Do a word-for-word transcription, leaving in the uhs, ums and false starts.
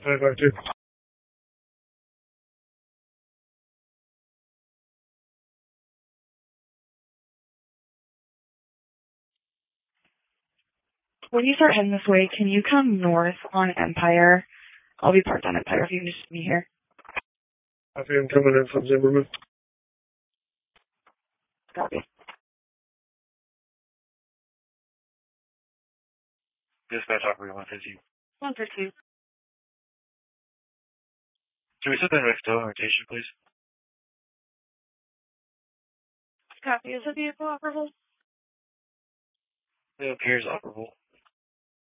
five five two. When you start heading this way, can you come north on Empire? I'll be parked on Empire if you can just meet me here. Copy, I'm coming in from Zimmerman. Copy. Dispatch operator one fifty. one fifty. Can we set that next door rotation, please? Copy. Is the vehicle operable? It appears operable.